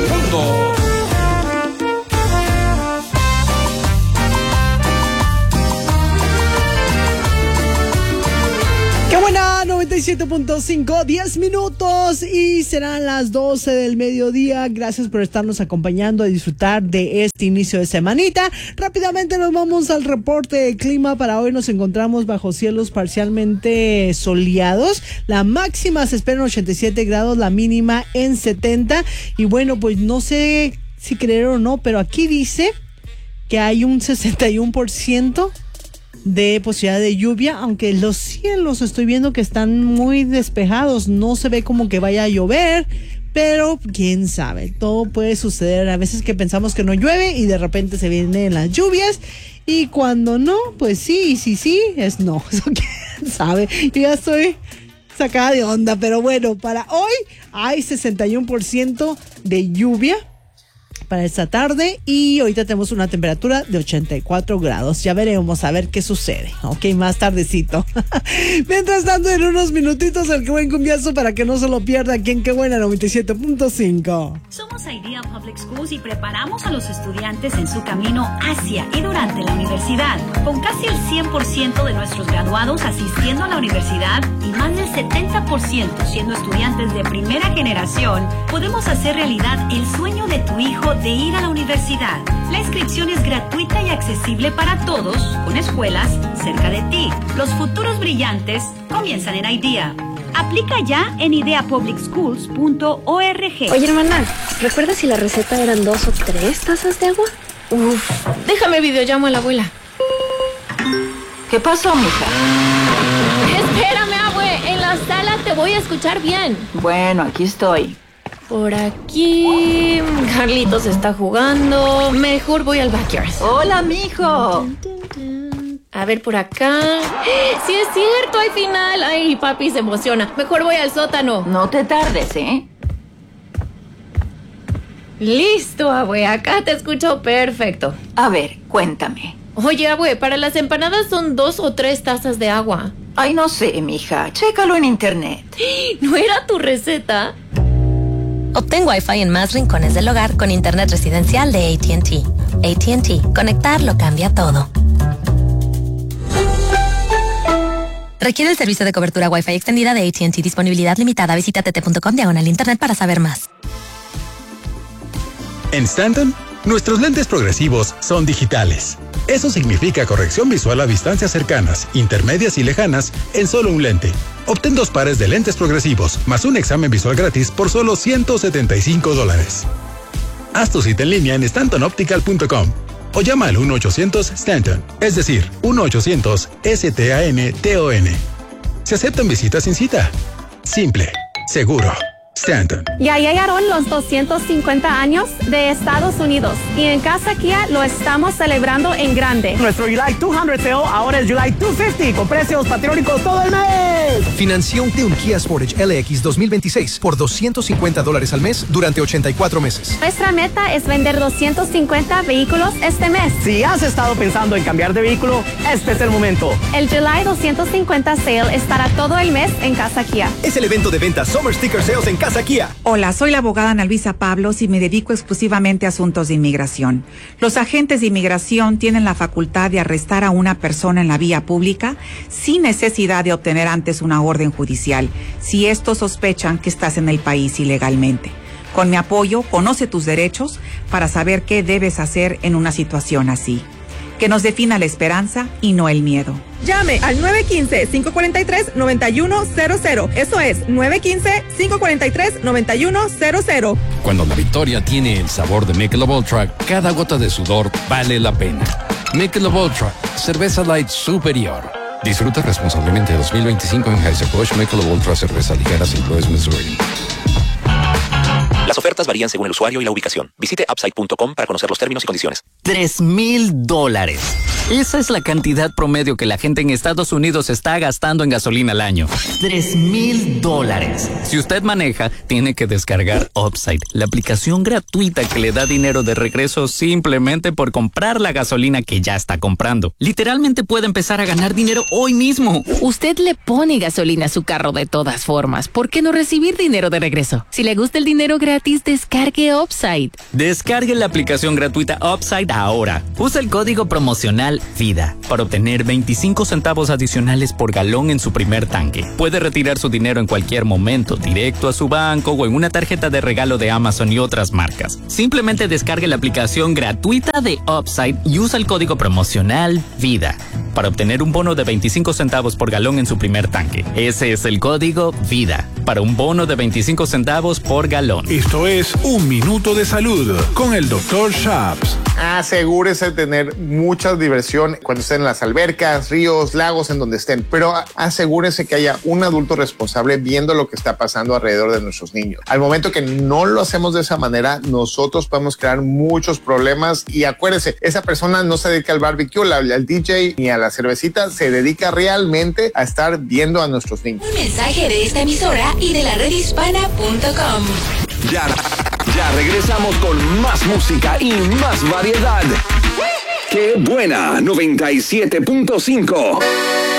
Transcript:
arrancando. ¡Qué buena! 97.5, 10 minutos y serán las 12 del mediodía. Gracias por estarnos acompañando a disfrutar de este inicio de semanita. Rápidamente nos vamos al reporte de clima. Para hoy nos encontramos bajo cielos parcialmente soleados. La máxima se espera en 87 grados, la mínima en 70. Y bueno, pues no sé si creer o no, pero aquí dice que hay un 61% de posibilidad de lluvia, aunque los cielos estoy viendo que están muy despejados, no se ve como que vaya a llover, pero quién sabe, todo puede suceder. A veces que pensamos que no llueve y de repente se vienen las lluvias, y cuando no, pues sí es no. Eso quién sabe, yo ya estoy sacada de onda, pero bueno, para hoy hay 61% de lluvia para esta tarde y ahorita tenemos una temperatura de 84 grados. Ya veremos a ver qué sucede, ok, más tardecito. Mientras tanto, en unos minutitos el Qué Buen Cumbiazo para que no se lo pierda aquí en Qué Buena 97.5. Somos IDEA Public Schools y preparamos a los estudiantes en su camino hacia y durante la universidad. Con casi el 100% de nuestros graduados asistiendo a la universidad y más del 70% siendo estudiantes de primera generación, podemos hacer realidad el sueño de tu hijo de ir a la universidad. La inscripción es gratuita y accesible para todos, con escuelas cerca de ti. Los futuros brillantes comienzan en IDEA. Aplica ya en ideapublicschools.org. Oye, hermana, ¿recuerdas si la receta eran 2 o 3 tazas de agua? Déjame videollamo a la abuela. ¿Qué pasó, mija? Espérame, abue, en la sala te voy a escuchar bien. Bueno, aquí estoy. Por aquí, Carlitos está jugando. Mejor voy al backyard. Hola, mijo. A ver, por acá. Sí es cierto, hay final. Ay, papi se emociona. Mejor voy al sótano. No te tardes, ¿eh? Listo, abue, acá te escucho perfecto. A ver, cuéntame. Oye, abue, para las empanadas son 2 o 3 tazas de agua. Ay, no sé, mija. Chécalo en internet. ¿No era tu receta? Obtén Wi-Fi en más rincones del hogar con internet residencial de AT&T. AT&T. Conectar lo cambia todo. Requiere el servicio de cobertura Wi-Fi extendida de AT&T. Disponibilidad limitada. Visita tt.com/internet para saber más. En Stanton, nuestros lentes progresivos son digitales. Eso significa corrección visual a distancias cercanas, intermedias y lejanas en solo un lente. Obtén 2 pares de lentes progresivos, más un examen visual gratis por solo $175. Haz tu cita en línea en StantonOptical.com o llama al 1-800-STANTON, es decir, 1-800-STANTON. Se aceptan visitas sin cita. Simple, seguro. Stanton. Ya llegaron los 250 años de Estados Unidos y en Casa Kia lo estamos celebrando en grande. Nuestro July 200 sale ahora es July 250 con precios patrióticos todo el mes. Financia un Kia Sportage LX 2026 por $250 al mes durante 84 meses. Nuestra meta es vender 250 vehículos este mes. Si has estado pensando en cambiar de vehículo, este es el momento. El July 250 Sale estará todo el mes en Casa Kia. Es el evento de venta Summer Sticker Sales en Casa Kia. Hola, soy la abogada Ana Luisa Pablos y me dedico exclusivamente a asuntos de inmigración. Los agentes de inmigración tienen la facultad de arrestar a una persona en la vía pública sin necesidad de obtener antes una orden judicial, si estos sospechan que estás en el país ilegalmente. Con mi apoyo, conoce tus derechos para saber qué debes hacer en una situación así. Que nos defina la esperanza y no el miedo. Llame al 915-543-9100. Eso es, 915-543-9100. Cuando la victoria tiene el sabor de Michelob Ultra, cada gota de sudor vale la pena. Michelob Ultra, cerveza light superior. Disfruta responsablemente 2025 en Anheuser-Busch Michelob Ultra, cerveza ligera, St. Louis, Missouri. Las ofertas varían según el usuario y la ubicación. Visite upside.com para conocer los términos y condiciones. $3,000. Esa es la cantidad promedio que la gente en Estados Unidos está gastando en gasolina al año. $3,000. Si usted maneja, tiene que descargar Upside, la aplicación gratuita que le da dinero de regreso simplemente por comprar la gasolina que ya está comprando. Literalmente puede empezar a ganar dinero hoy mismo. Usted le pone gasolina a su carro de todas formas. ¿Por qué no recibir dinero de regreso? Si le gusta el dinero gratis, gratis, descargue Upside. Descargue la aplicación gratuita Upside ahora. Usa el código promocional VIDA para obtener 25 centavos adicionales por galón en su primer tanque. Puede retirar su dinero en cualquier momento, directo a su banco o en una tarjeta de regalo de Amazon y otras marcas. Simplemente descargue la aplicación gratuita de Upside y usa el código promocional VIDA para obtener un bono de 25 centavos por galón en su primer tanque. Ese es el código VIDA para un bono de 25 centavos por galón. Esto es Un Minuto de Salud con el Dr. Shaps. Asegúrese de tener mucha diversión cuando estén en las albercas, ríos, lagos, en donde estén, pero asegúrese que haya un adulto responsable viendo lo que está pasando alrededor de nuestros niños. Al momento que no lo hacemos de esa manera, nosotros podemos crear muchos problemas y acuérdese, esa persona no se dedica al barbecue, al DJ ni a la cervecita, se dedica realmente a estar viendo a nuestros niños. Un mensaje de esta emisora y de la redhispana.com. Ya regresamos con más música y más variedad. ¡Qué buena! 97.5.